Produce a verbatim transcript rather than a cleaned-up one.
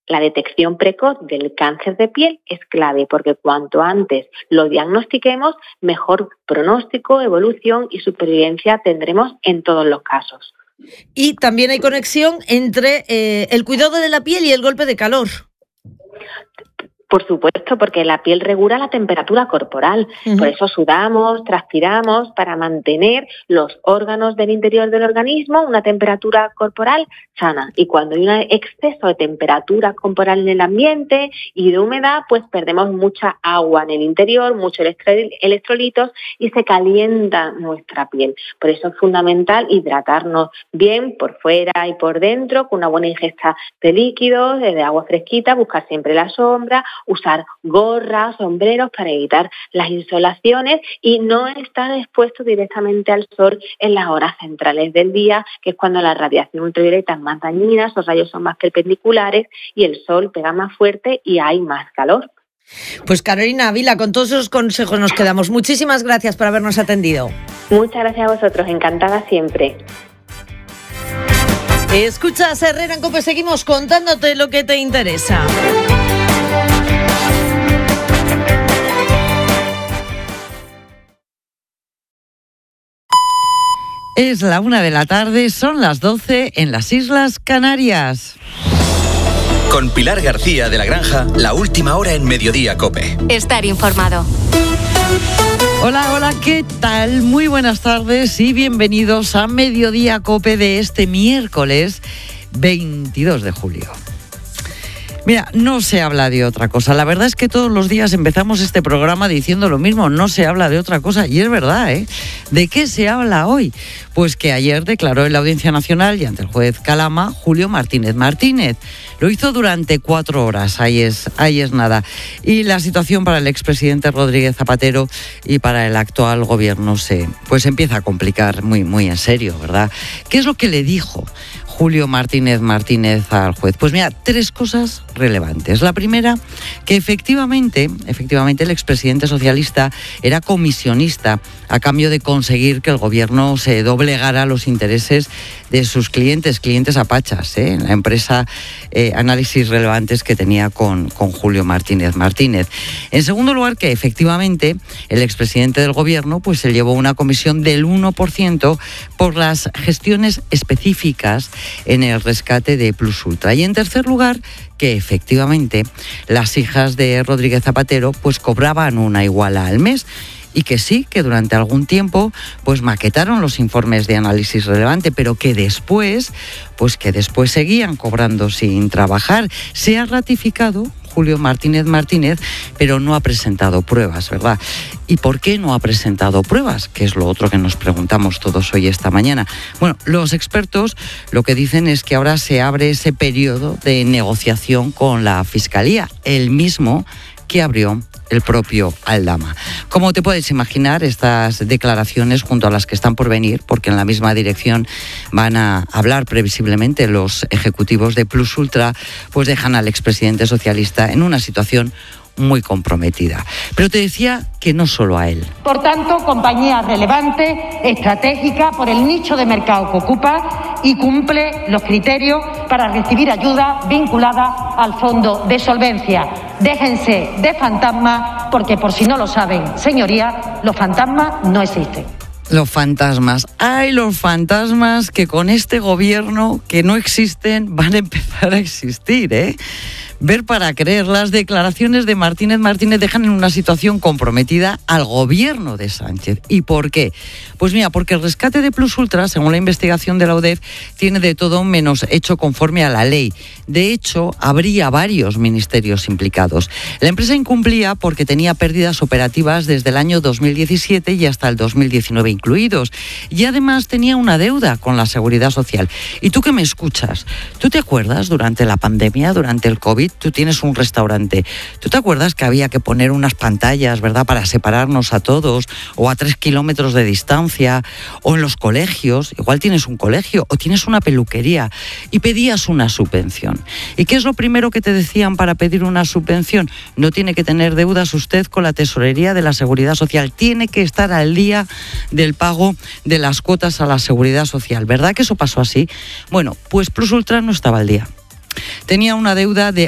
La detección precoz del cáncer de piel es clave porque cuanto antes lo diagnostiquemos, mejor pronóstico, evolución y supervivencia tendremos en todos los casos. Y también hay conexión entre eh, el cuidado de la piel y el golpe de calor. Por supuesto, porque la piel regula la temperatura corporal. Uh-huh. Por eso sudamos, transpiramos, para mantener los órganos del interior del organismo una temperatura corporal sana. Y cuando hay un exceso de temperatura corporal en el ambiente y de humedad, pues perdemos mucha agua en el interior, muchos electrolitos y se calienta nuestra piel. Por eso es fundamental hidratarnos bien por fuera y por dentro, con una buena ingesta de líquidos, de agua fresquita, buscar siempre la sombra, usar gorras, sombreros para evitar las insolaciones y no estar expuesto directamente al sol en las horas centrales del día, que es cuando la radiación ultravioleta es más dañina, esos rayos son más perpendiculares y el sol pega más fuerte y hay más calor. Pues Carolina Ávila, con todos esos consejos nos quedamos. Muchísimas gracias por habernos atendido. Muchas gracias a vosotros, encantada siempre. Escuchas Herrera en COPE, seguimos contándote lo que te interesa. Es la una de la tarde, son las doce en las Islas Canarias. Con Pilar García de la Granja, la última hora en Mediodía COPE. Estar informado. Hola, hola, ¿qué tal? Muy buenas tardes y bienvenidos a Mediodía COPE de este miércoles veintidós de julio. Mira, no se habla de otra cosa. La verdad es que todos los días empezamos este programa diciendo lo mismo, no se habla de otra cosa. Y es verdad, ¿eh? ¿De qué se habla hoy? Pues que ayer declaró en la Audiencia Nacional y ante el juez Calama Julio Martínez Martínez. Lo hizo durante cuatro horas, ahí es, ahí es nada. Y la situación para el expresidente Rodríguez Zapatero y para el actual gobierno se pues empieza a complicar muy, muy en serio, ¿verdad? ¿Qué es lo que le dijo Julio Martínez Martínez al juez? Pues mira, tres cosas relevantes. La primera, que efectivamente, efectivamente el expresidente socialista era comisionista a cambio de conseguir que el gobierno se doblegara a los intereses de sus clientes, clientes apachas, ¿eh? La empresa eh, Análisis Relevantes que tenía con, con Julio Martínez Martínez. En segundo lugar, que efectivamente el expresidente del gobierno pues se llevó una comisión del uno por ciento por las gestiones específicas en el rescate de Plus Ultra. Y en tercer lugar, que efectivamente las hijas de Rodríguez Zapatero pues cobraban una iguala al mes y que sí, que durante algún tiempo pues maquetaron los informes de Análisis Relevante, pero que después, pues que después seguían cobrando sin trabajar. Se ha ratificado Julio Martínez Martínez, pero no ha presentado pruebas, ¿verdad? ¿Y por qué no ha presentado pruebas? Que es lo otro que nos preguntamos todos hoy esta mañana. Bueno, los expertos lo que dicen es que ahora se abre ese periodo de negociación con la Fiscalía, el mismo que abrió el propio Aldama. Como te puedes imaginar, estas declaraciones junto a las que están por venir, porque en la misma dirección van a hablar previsiblemente los ejecutivos de Plus Ultra, pues dejan al expresidente socialista en una situación muy comprometida. Pero te decía que no solo a él. Por tanto, compañía relevante, estratégica por el nicho de mercado que ocupa y cumple los criterios para recibir ayuda vinculada al fondo de solvencia. Déjense de fantasmas, porque por si no lo saben, señorías, los fantasmas no existen. Los fantasmas. ¡Ay, los fantasmas que con este gobierno que no existen van a empezar a existir, ¿eh? Ver para creer. Las declaraciones de Martínez Martínez dejan en una situación comprometida al gobierno de Sánchez. ¿Y por qué? Pues mira, porque el rescate de Plus Ultra, según la investigación de la U D E F, tiene de todo menos hecho conforme a la ley. De hecho, habría varios ministerios implicados. La empresa incumplía porque tenía pérdidas operativas desde el año dos mil diecisiete y hasta el dos mil diecinueve incluidos. Y además tenía una deuda con la Seguridad Social. ¿Y tú que me escuchas? ¿Tú te acuerdas durante la pandemia, durante el COVID? Tú tienes un restaurante. ¿Tú te acuerdas que había que poner unas pantallas, verdad, para separarnos a todos, o a tres kilómetros de distancia, o en los colegios? Igual tienes un colegio o tienes una peluquería y pedías una subvención. ¿Y qué es lo primero que te decían para pedir una subvención? No tiene que tener deudas usted con la tesorería de la Seguridad Social. Tiene que estar al día del pago de las cuotas a la Seguridad Social. ¿Verdad que eso pasó así? Bueno, pues Plus Ultra no estaba al día. Tenía una deuda de